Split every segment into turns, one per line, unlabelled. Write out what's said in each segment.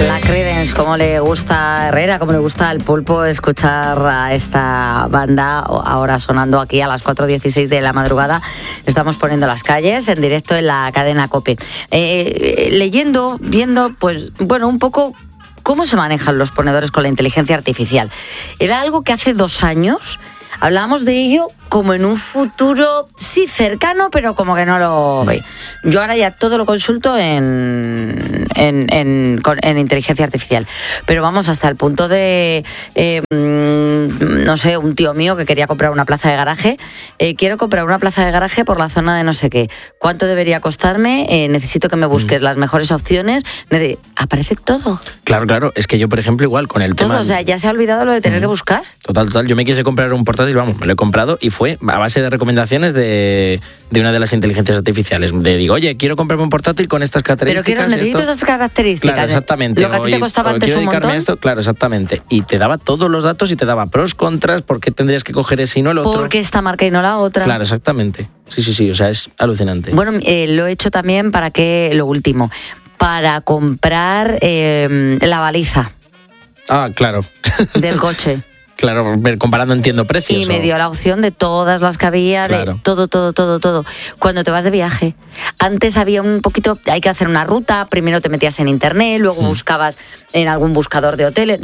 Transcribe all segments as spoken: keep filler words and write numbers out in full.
La Creedence, como le gusta a Herrera, como le gusta al Pulpo escuchar a esta banda ahora sonando aquí a las cuatro dieciséis de la madrugada. Estamos poniendo Las Calles en directo en la cadena COPE. Eh, leyendo, viendo, pues, bueno, un poco cómo se manejan los ponedores con la inteligencia artificial. Era algo que hace dos años hablábamos de ello como en un futuro, sí, cercano, pero como que no lo ve. Yo ahora ya todo lo consulto en, en, en, en inteligencia artificial. Pero vamos, hasta el punto de, eh, no sé, un tío mío que quería comprar una plaza de garaje. Eh, quiero comprar una plaza de garaje por la zona de no sé qué. ¿Cuánto debería costarme? Eh, necesito que me busques mm. las mejores opciones. Aparece todo.
Claro, claro. Es que yo, por ejemplo, igual con el
todo,
tema...
o sea, ya se ha olvidado lo de tener mm. que buscar.
Total, total. Yo me quise comprar un portátil, vamos, me lo he comprado y fue a base de recomendaciones de, de una de las inteligencias artificiales. Le digo, oye, quiero comprarme un portátil con estas características.
Pero quiero, necesito esto. esas características.
Claro, exactamente.
Lo que a ti te costaba
o,
antes
o
un montón.
A esto, claro, exactamente. Y te daba todos los datos y te daba pros, contras, por qué tendrías que coger ese y no el otro.
¿Por qué esta marca y no la otra?
Claro, exactamente. Sí, sí, sí, o sea, es alucinante.
Bueno, eh, lo he hecho también para que, lo último, para comprar eh, la baliza.
Ah, claro.
Del coche.
Claro, comparando entiendo precios.
Y me dio la opción de todas las que había, claro. de todo, todo, todo, todo. Cuando te vas de viaje, antes había un poquito, hay que hacer una ruta, primero te metías en internet, luego mm. buscabas en algún buscador de hoteles.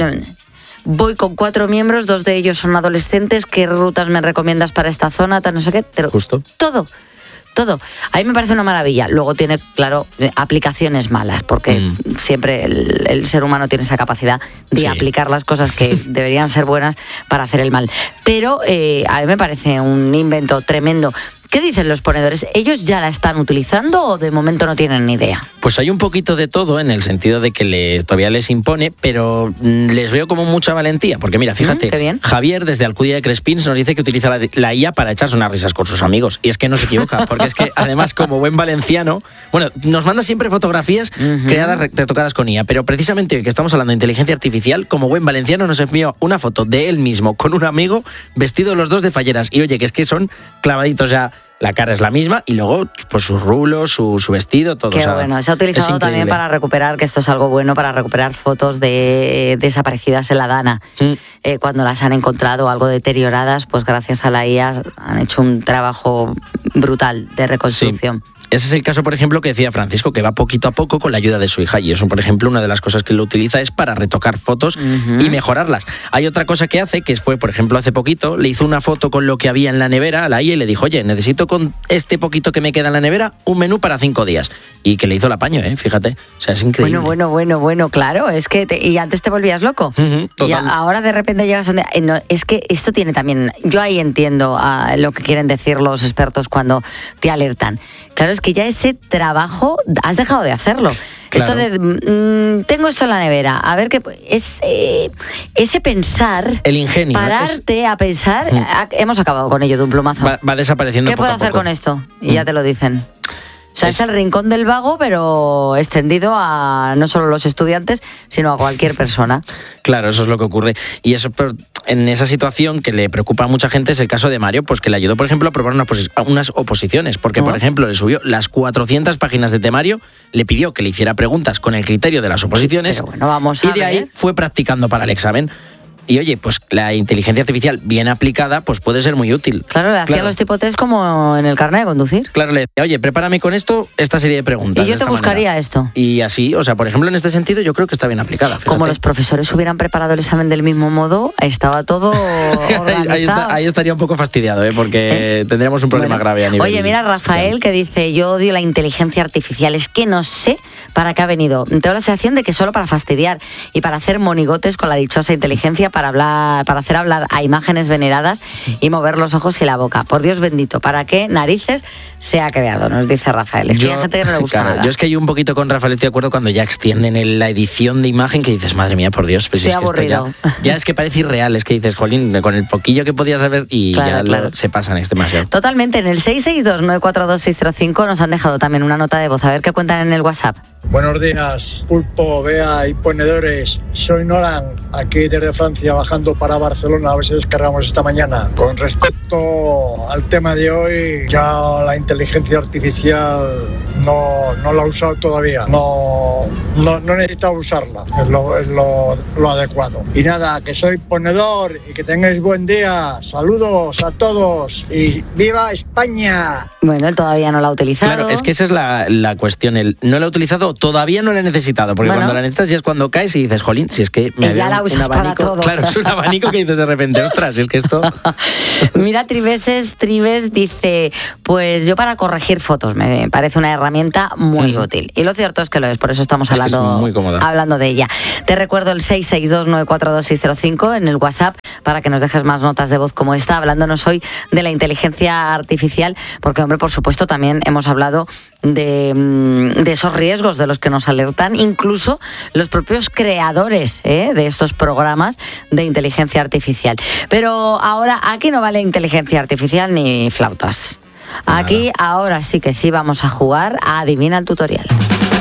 Voy con cuatro miembros, dos de ellos son adolescentes, ¿qué rutas me recomiendas para esta zona? No sé qué, pero
justo.
Todo. Todo. A mí me parece una maravilla. Luego tiene, claro, aplicaciones malas, porque mm. siempre el, el ser humano tiene esa capacidad de sí. aplicar las cosas que deberían ser buenas para hacer el mal. Pero eh, a mí me parece un invento tremendo. ¿Qué dicen los ponedores? ¿Ellos ya la están utilizando o de momento no tienen ni idea?
Pues hay un poquito de todo en el sentido de que les, todavía les impone, pero les veo como mucha valentía. Porque mira, fíjate,
mm, qué bien.
Javier desde Alcudia de Crespins nos dice que utiliza la, la I A para echarse unas risas con sus amigos. Y es que no se equivoca, porque es que además como buen valenciano, bueno, nos manda siempre fotografías uh-huh. creadas, retocadas con I A, pero precisamente hoy que estamos hablando de inteligencia artificial, como buen valenciano nos envió una foto de él mismo con un amigo vestidos los dos de falleras. Y oye, que es que son clavaditos ya. La cara es la misma y luego pues sus rulos, su, su vestido, todo.
Qué
o sea,
bueno, se ha utilizado también para recuperar, que esto es algo bueno, para recuperar fotos de desaparecidas en la Dana. Mm. Eh, cuando las han encontrado algo deterioradas, pues gracias a la I A han hecho un trabajo brutal de reconstrucción.
Sí. Ese es el caso, por ejemplo, que decía Francisco, que va poquito a poco con la ayuda de su hija. Y eso, por ejemplo, una de las cosas que lo utiliza es para retocar fotos uh-huh. y mejorarlas. Hay otra cosa que hace, que fue, por ejemplo, hace poquito, le hizo una foto con lo que había en la nevera a la I A y le dijo, oye, necesito con este poquito que me queda en la nevera un menú para cinco días. Y que le hizo el apaño, ¿eh? Fíjate. O sea, es increíble.
Bueno, bueno, bueno, bueno, claro. Es que te, y antes te volvías loco.
Uh-huh,
y a, ahora de repente llegas donde... No, es que esto tiene también... Yo ahí entiendo uh, lo que quieren decir los expertos cuando te alertan. Claro, es que ya ese trabajo has dejado de hacerlo. Claro. Esto de mmm, tengo esto en la nevera, a ver qué es eh, ese pensar,
el ingenio,
pararte
es...
a pensar, mm. a, hemos acabado con ello de un plumazo.
Va, va desapareciendo.
¿Qué
poco
puedo
a
hacer
poco.
con esto? Y
mm.
ya te lo dicen. O sea, es... es el rincón del vago, pero extendido a no solo los estudiantes, sino a cualquier persona.
Claro, eso es lo que ocurre. Y eso, en esa situación que le preocupa a mucha gente es el caso de Mario, pues que le ayudó, por ejemplo, a probar unas, posi- unas oposiciones. Porque, ¿no? por ejemplo, le subió las cuatrocientas páginas de temario, le pidió que le hiciera preguntas con el criterio de las oposiciones.
Pero bueno, vamos a
y de
ver.
ahí fue practicando para el examen. Y oye, pues la inteligencia artificial bien aplicada pues puede ser muy útil.
Claro, le hacía claro. los tipo test como en el carnet de conducir.
Claro, le decía, oye, prepárame con esto esta serie de preguntas.
Y yo te buscaría
manera.
esto.
Y así, o sea, por ejemplo, en este sentido yo creo que está bien aplicada. Fíjate.
Como los profesores hubieran preparado el examen del mismo modo, estaba todo organizado.
ahí, está, ahí estaría un poco fastidiado, ¿eh? Porque ¿Eh? tendríamos un problema bueno. grave a nivel...
Oye, mira, Rafael, social. Que dice, yo odio la inteligencia artificial, es que no sé para qué ha venido. Tengo la sensación de que solo para fastidiar y para hacer monigotes con la dichosa inteligencia, para hablar... Para hacer hablar a imágenes veneradas y mover los ojos y la boca. Por Dios bendito, ¿para qué narices se ha creado? Nos dice Rafael. Es que yo, hay gente que no le gusta
claro,
nada.
Yo es que hay un poquito con Rafael, estoy de acuerdo cuando ya extienden el, la edición de imagen que dices, madre mía, por Dios. Pues
estoy
es
aburrido.
Que esto ya, ya es que parece irreal, es que dices, jolín, con el poquillo que podías haber y claro, ya claro. Lo, se pasan, es demasiado.
Totalmente, en el seis seis dos nueve cuatro dos seis cero cinco nos han dejado también una nota de voz. A ver qué cuentan en el WhatsApp.
Buenos días, Pulpo, Bea y ponedores. Soy Nolan, aquí desde Francia, bajando para Barcelona, a ver si descargamos esta mañana. Con respecto al tema de hoy, ya la inteligencia artificial no, no la he usado todavía. No, no, no he necesitado usarla, es, lo, es lo, lo adecuado. Y nada, que soy ponedor y que tengáis buen día. Saludos a todos y ¡viva España!
Bueno, él todavía no la ha utilizado.
Claro, es que esa es la, la cuestión. Él no la ha utilizado, todavía no la he necesitado, porque bueno, cuando la necesitas ya es cuando caes y dices, jolín, si es que me
ya la usas
un abanico,
para todo.
Claro, es un abanico que dices de repente, ostras, si es que esto...
Mira, Triveses, Trives dice, pues yo para corregir fotos me parece una herramienta muy mm. útil. Y lo cierto es que lo es, por eso estamos
es
hablando,
que es muy cómoda.
hablando de ella. Te recuerdo el seis seis dos nueve cuatro dos seis cero cinco en el WhatsApp para que nos dejes más notas de voz como esta, hablándonos hoy de la inteligencia artificial, porque, hombre, por supuesto, también hemos hablado de, de esos riesgos de los que nos alertan incluso los propios creadores ¿eh? de estos programas de inteligencia artificial. Pero ahora aquí no vale inteligencia artificial ni flautas. Aquí ahora sí que sí vamos a jugar a Adivina el Tutorial.